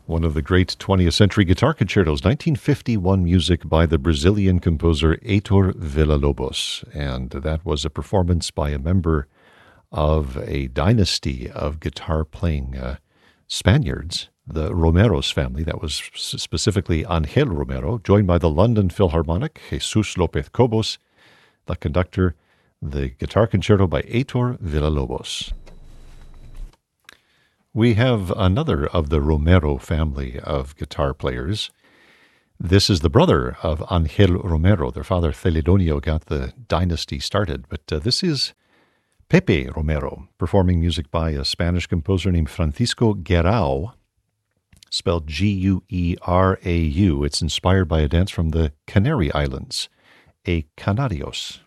One of the great 20th century guitar concertos, 1951 music by the Brazilian composer Heitor Villa-Lobos. And that was a performance by a member of a dynasty of guitar-playing Spaniards, the Romeros family. That was specifically Angel Romero, joined by the London Philharmonic, Jesus López Cobos, the conductor, the guitar concerto by Heitor Villa-Lobos. We have another of the Romero family of guitar players. This is the brother of Angel Romero. Their father, Celedonio, got the dynasty started. But this is Pepe Romero, performing music by a Spanish composer named Francisco Guerrao, spelled Guerau. It's inspired by a dance from the Canary Islands, a Canarios.